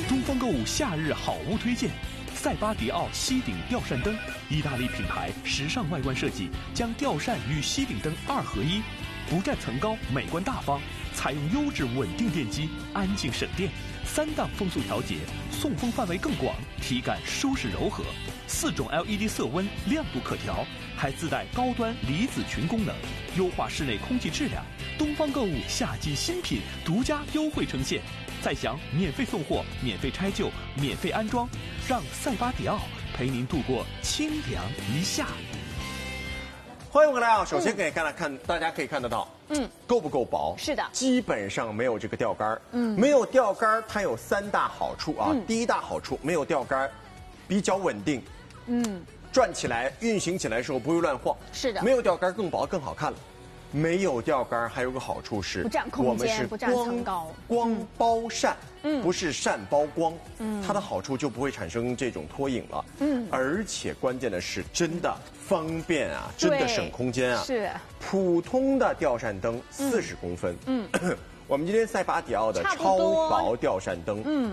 东方购物夏日好物推荐：塞巴迪奥吸顶吊扇灯，意大利品牌时尚外观设计，将吊扇与吸顶灯2合一，不占层高，美观大方，采用优质稳定电机，安静省电，3档风速调节，送风范围更广，体感舒适柔和，4种 LED 色温，亮度可调，还自带高端离子群功能，优化室内空气质量。东方购物夏季新品独家优惠呈现，再享免费送货、免费拆旧、免费安装，让塞巴迪奥陪您度过清凉一夏。 欢迎回来啊！首先可以看，大家可以看得到，够不够薄？ 是的， 基本上没有这个吊杆没有吊杆它有3大好处啊。第一大好处，没有吊杆比较稳定，转起来、运行起来的时候不会乱晃。 是的， 没有吊杆更薄更好看了。没有吊杆还有个好处是， 不占空间，不占层高， 光包扇，不是扇包光，它的好处就不会产生这种脱影了，而且关键的是真的方便啊，真的省空间啊。 是普通的吊扇灯40公分，我们今天塞巴迪奥的超薄吊扇灯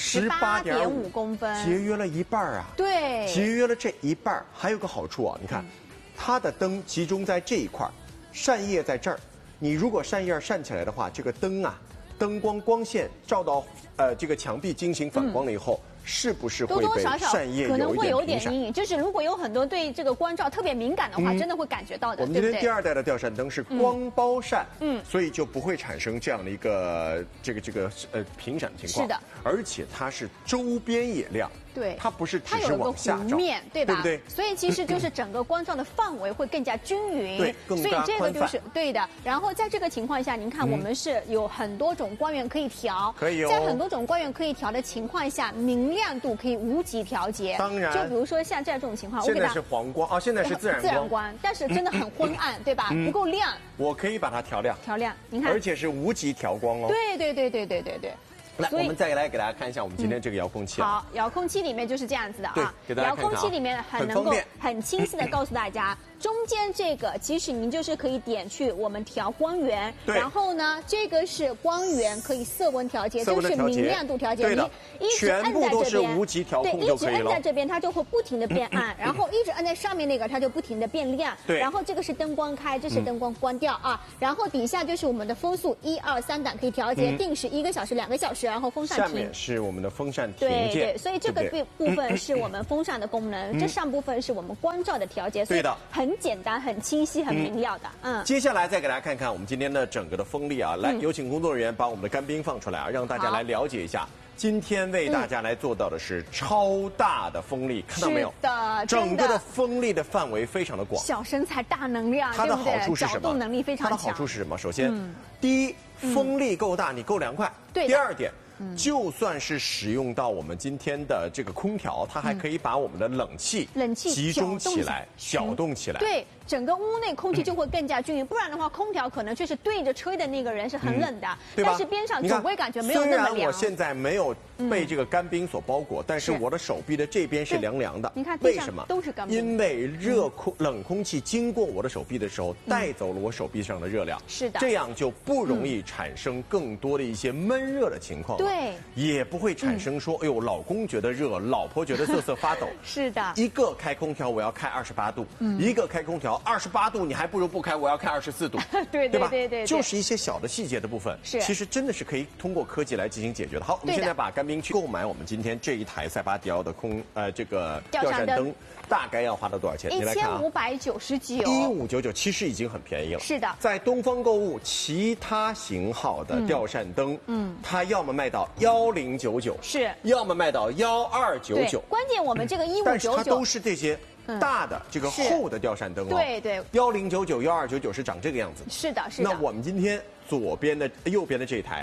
，18.5 公分， 节约了一半啊。 对， 节约了这一半。还有个好处啊，你看，它的灯集中在这一块。扇叶在这儿，你如果扇叶扇起来的话，这个灯啊，灯光线照到这个墙壁进行反光了以后，是不是会被扇叶可能会有点影响？ 阴影。就是如果有很多对这个光照特别敏感的话，真的会感觉到的。 我们今天第2代的吊扇灯是光包扇，所以就不会产生这样的一个频闪的情况。 是的， 而且它是周边也亮。对，它不是只是往下照， 它有一个弧面，对吧？ 对不对？ 所以其实就是整个光照的范围会更加均匀， 对，更加宽泛。 所以这个就是对的。然后在这个情况下，您看我们是有很多种光源可以调， 可以哦。 在很多种光源可以调的情况下，明亮度可以无极调节。 当然， 就比如说像这种情况， 现在是黄光啊，现在是自然光， 但是真的很昏暗，对吧？不够亮。 我可以把它调亮， 您看， 而且是无极调光哦。 对。 来，我们再来给大家看一下我们今天这个遥控器。 好，遥控器里面就是这样子的啊。 给大家看看啊。 遥控器里面能够很清晰的告诉大家，中间这个其实您就是可以点去我们调光源，然后呢，这个是光源可以色温调节，这个是明亮度调节。 你一直按在这边， 无极调控对，一直按在这边，它就会不停的变暗，然后一直按在上面那个，它就不停的变亮。 对。 然后这个是灯光开，这是灯光关掉啊。然后底下就是我们的风速1、2、3档可以调节，定时1个小时、2个小时，然后风扇停。 是我们的风扇停键， 对，所以这个部分是我们风扇的功能，这上部分是我们光照的调节，所以很简单、很清晰、很明了的。 接下来再给大家看看我们今天的整个的风力啊，来，有请工作人员把我们的干冰放出来啊，让大家来了解一下。今天为大家来做到的是超大的风力，看到没有？ 是的， 整个的风力的范围非常的广。 小身材大能量， 它的好处是什么？ 角动能力非常强。 它的好处是什么？首先，第一，风力够大，你够凉快。 对。 第2点。就算是使用到我们今天的这个空调，它还可以把我们的冷气集中起来、搅动起来。 对，整个屋内空气就会更加均匀。不然的话，空调可能就是对着吹的那个人是很冷的，但是边上总归感觉没有那么凉。 虽然我现在没有被这个干冰所包裹，但是我的手臂的这边是凉凉的。 你看， 为什么？ 都是干冰。 因为冷空气经过我的手臂的时候，带走了我手臂上的热量。 是的。 这样就不容易产生更多的一些闷热的情况。 对。 也不会产生说，哎呦，老公觉得热，老婆觉得瑟瑟发抖。 是的， 一个开空调我要开28度，一个开空调28度，你还不如不开，我要开24度， 对吧？ 对， 就是一些小的细节的部分，其实真的是可以通过科技来进行解决的。好，我们现在把干冰去购买我们今天这一台塞巴迪奥的这个吊扇灯，大概要花到多少钱？你来看啊，1599，其实已经很便宜了。 是的， 在东方购物其他型号的吊扇灯，它要么卖到1099， 是， 要么卖到1299。 关键我们这个1599， 但是它都是这些大的这个厚的吊扇灯哦。 对 ，1099、1299是长这个样子。 是的。 那我们今天右边的这一台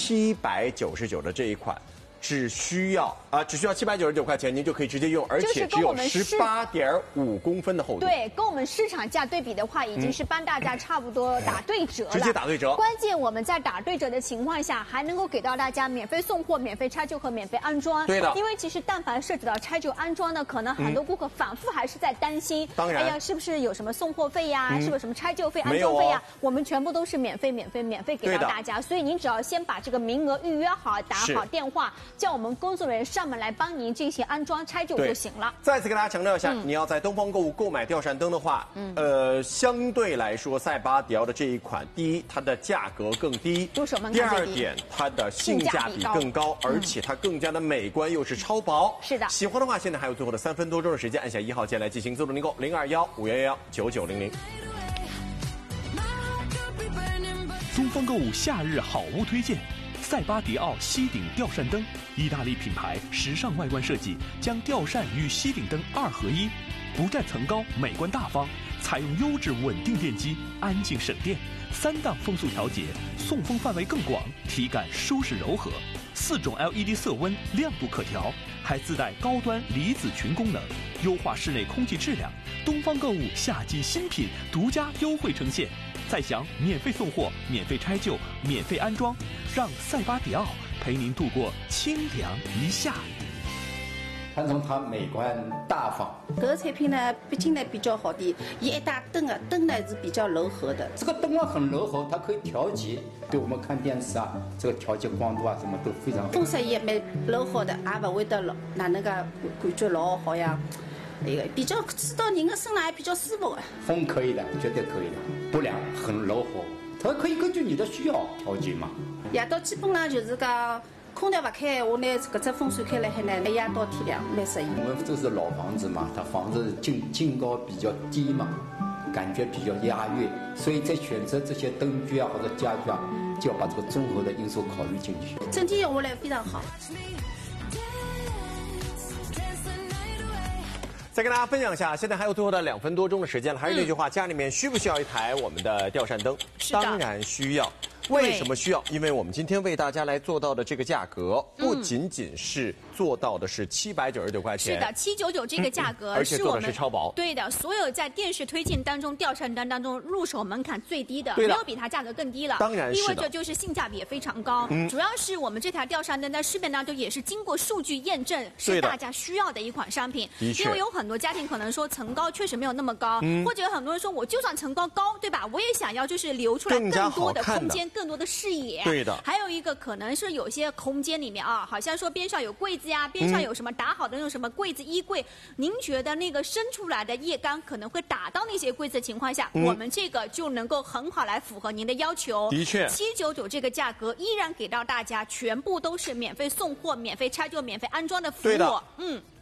，799的这一款。只需要799块钱，您就可以直接用，而且只有18.5公分的厚度。 对，跟我们市场价对比的话，已经是帮大家差不多打对折了。 直接打对折。 关键我们在打对折的情况下，还能够给到大家免费送货、免费拆旧和免费安装。 对的。 因为其实但凡涉及到拆旧安装呢，可能很多顾客反复还是在担心， 当然， 哎呀，是不是有什么送货费呀？是不是有什么拆旧费、安装费呀？我们全部都是免费给到大家。所以您只要先把这个名额预约好，打好电话。 叫我们工作人员上门来帮您进行安装拆旧就行了。 再次跟大家强调一下，你要在东方购物购买吊扇灯的话，相对来说，塞巴迪奥的这一款，第一，它的价格更低； 入手门槛第二点，它的性价比更高，而且它更加的美观，又是超薄。 是的， 喜欢的话，现在还有最后的3分多钟的时间，按下1号键来进行自动订购，021-511-9900。 东方购物夏日好物推荐：塞巴迪奥吸顶吊扇灯，意大利品牌，时尚外观设计，将吊扇与吸顶灯2合一，不占层高，美观大方，采用优质稳定电机，安静省电，3档风速调节，送风范围更广，体感舒适柔和，4种 LED 色温，亮度可调，还自带高端离子群功能，优化室内空气质量。东方购物夏季新品独家优惠呈现。再享免费送货、免费拆旧、免费安装，让塞巴迪奥陪您度过清凉一夏。 看从它美观大方， 这个产品呢，毕竟呢比较好的，一打灯啊，灯呢是比较柔和的。 这个灯啊很柔和，它可以调节，对我们看电视啊，这个调节光度啊什么都非常好。 风扇也蛮柔和的，也不会得老哪能个感觉老好像。那个比较吹到人的身上还比较舒服的。 风可以的，绝对可以的，不凉，很柔和，它可以根据你的需要调节嘛。 夜到基本上就是讲空调不开，我呢这只风扇开了海呢，夜到天亮蛮适应。 我们这是老房子嘛，它房子净高比较低嘛，感觉比较压抑，所以在选择这些灯具啊或者家具啊，就要把这个综合的因素考虑进去。 整体用下来非常好。 再跟大家分享一下，现在还有最后的2分多钟的时间了。还是那句话，家里面需不需要一台我们的吊扇灯？当然需要。为什么需要？因为我们今天为大家来做到的这个价格，不仅仅是做到的是799块钱， 是的，799这个价格， 而且做的是超薄。 对的，所有在电视推荐当中吊扇灯当中入手门槛最低的，没有比它价格更低了。 当然是的， 意味着就是性价比也非常高。主要是我们这台吊扇灯在市面当中也是经过数据验证，是大家需要的一款商品。因为有很多家庭可能说层高确实没有那么高，或者有很多人说我就算层高高，对吧？我也想要就是留出来更多的空间、更多的视野。 对的， 还有一个可能是有些空间里面啊，好像说边上有柜子呀，边上有什么打好的那种什么柜子、衣柜，您觉得那个伸出来的叶杆可能会打到那些柜子的情况下，我们这个就能够很好来符合您的要求。 的确 ，799这个价格依然给到大家，全部都是免费送货、免费拆旧、免费安装的服务。